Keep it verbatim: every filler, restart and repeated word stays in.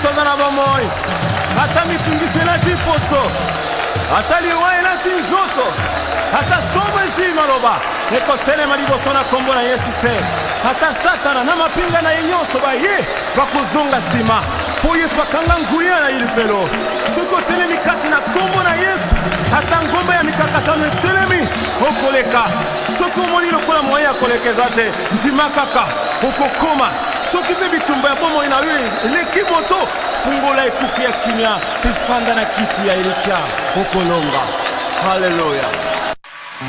soza na bomoi ata mitungisi na tiposo ata liwaye na tinzoto ata somo ezi maloba ekotelema liboso na kombo na Yesu te ata satana na mapinga na ye nyonso baye bakozonga nsima po Yesu akanga nguya na ilifelo soki otelemi kati na kombo na Yesu ata ngomba ya mikakatano etelemi okoleka soki omoni lokola moye ya kolekeza te ndima kaka okokoma soki mpe bitumba ya bomoi na yo eleki moto fungola ekuke ya kimia pifanda na kiti ya elikia okolonga. Haleluya.